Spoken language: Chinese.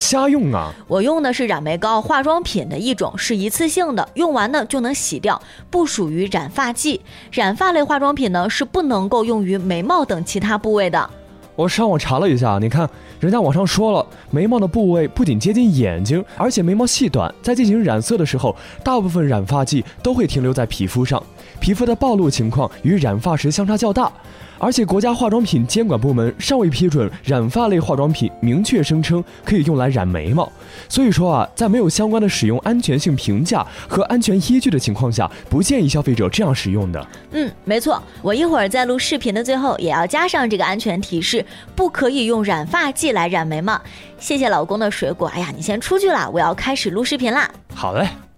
瞎用啊？ 我用的是染眉膏化妆品的一种，是一次性的，用完呢就能洗掉，不属于染发剂。染发类化妆品呢是不能够用于眉毛等其他部位的。 我上网查了一下，你看人家网上说了，眉毛的部位不仅接近眼睛，而且眉毛细短，在进行染色的时候，大部分染发剂都会停留在皮肤上，皮肤的暴露情况与染发时相差较大。而且国家化妆品监管部门尚未批准染发类化妆品明确声称可以用来染眉毛，所以说啊，在没有相关的使用安全性评价和安全依据的情况下，不建议消费者这样使用的。 没错，我一会儿在录视频的最后也要加上这个安全提示，不可以用染发剂来染眉毛。谢谢老公的水果，哎呀，你先出去了，我要开始录视频啦。 好嘞。